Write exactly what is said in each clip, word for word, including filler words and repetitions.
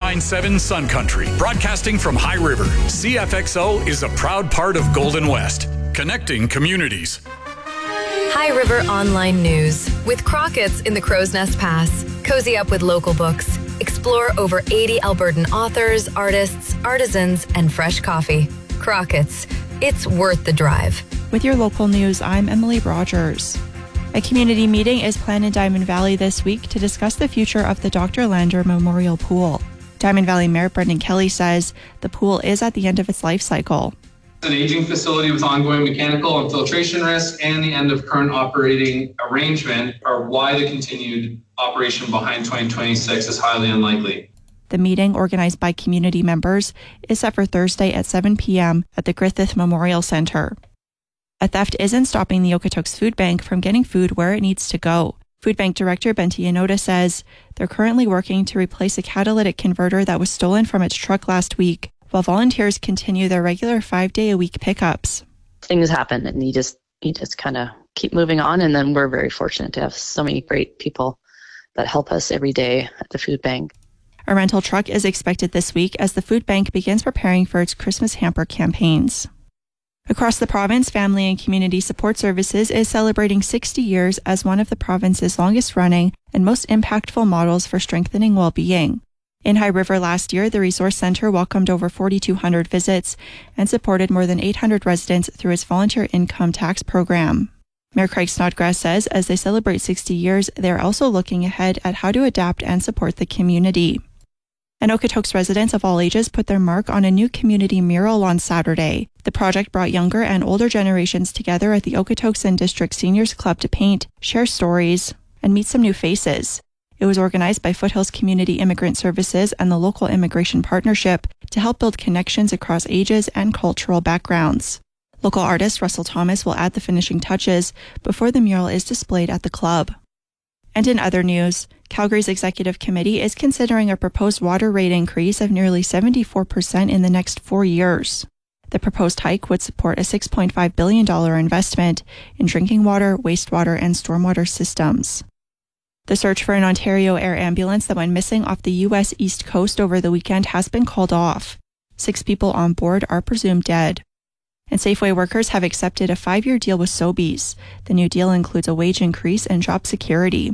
ninety-nine point seven Sun Country, broadcasting from High River. C F X O is a proud part of Golden West, connecting communities. High River Online News. With Crockett's in the Crow's Nest Pass. Cozy up with local books. Explore over eighty Albertan authors, artists, artisans, and fresh coffee. Crockett's. It's worth the drive. With your local news, I'm Emily Rogers. A community meeting is planned in Diamond Valley this week to discuss the future of the Doctor Lander Memorial Pool. Diamond Valley Mayor Brendan Kelly says the pool is at the end of its life cycle. It's an aging facility with ongoing mechanical and filtration risk, and the end of current operating arrangement are why the continued operation behind twenty twenty-six is highly unlikely. The meeting, organized by community members, is set for Thursday at seven p.m. at the Griffith Memorial Centre. A theft isn't stopping the Okotoks Food Bank from getting food where it needs to go. Food Bank Director Benti Inoda says they're currently working to replace a catalytic converter that was stolen from its truck last week, while volunteers continue their regular five-day-a-week pickups. Things happen, and you just you just kind of keep moving on, and then we're very fortunate to have so many great people that help us every day at the food bank. A rental truck is expected this week as the food bank begins preparing for its Christmas hamper campaigns. Across the province, Family and Community Support Services is celebrating sixty years as one of the province's longest-running and most impactful models for strengthening well-being. In High River last year, the Resource Centre welcomed over forty-two hundred visits and supported more than eight hundred residents through its volunteer income tax program. Mayor Craig Snodgrass says as they celebrate sixty years, they are also looking ahead at how to adapt and support the community. And Okotoks residents of all ages put their mark on a new community mural on Saturday. The project brought younger and older generations together at the Okotoks and District Seniors Club to paint, share stories, and meet some new faces. It was organized by Foothills Community Immigrant Services and the local Immigration Partnership to help build connections across ages and cultural backgrounds. Local artist Russell Thomas will add the finishing touches before the mural is displayed at the club. And in other news, Calgary's Executive Committee is considering a proposed water rate increase of nearly seventy-four percent in the next four years. The proposed hike would support a six point five billion dollars investment in drinking water, wastewater, and stormwater systems. The search for an Ontario air ambulance that went missing off the U S East Coast over the weekend has been called off. Six people on board are presumed dead. And Safeway workers have accepted a five-year deal with Sobeys. The new deal includes a wage increase and job security.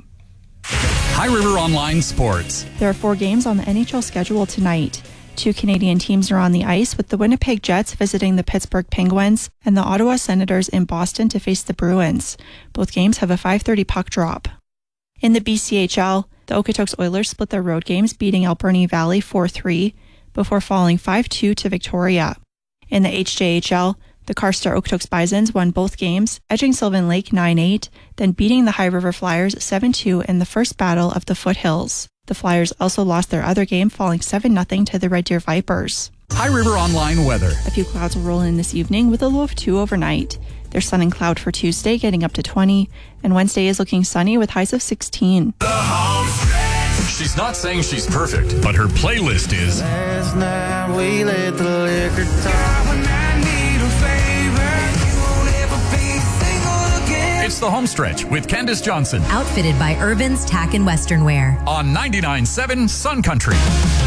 High River Online Sports. There are four games on the N H L schedule tonight. Two Canadian teams are on the ice, with the Winnipeg Jets visiting the Pittsburgh Penguins and the Ottawa Senators in Boston to face the Bruins. Both games have a five thirty puck drop. In the B C H L, the Okotoks Oilers split their road games, beating Alberni Valley four three before falling five two to Victoria. In the H J H L, the Carstar Okotoks Bisons won both games, edging Sylvan Lake nine eight, then beating the High River Flyers seven two in the first battle of the Foothills. The Flyers also lost their other game, falling seven nothing to the Red Deer Vipers. High River Online weather. A few clouds will roll in this evening with a low of two overnight. There's sun and cloud for Tuesday, getting up to twenty, and Wednesday is looking sunny with highs of sixteen. She's not saying she's perfect, but her playlist is. Last night we let the liquor talk. It's the home stretch with Candace Johnson. Outfitted by Irvin's Tack and Western Wear. On ninety-nine point seven Sun Country.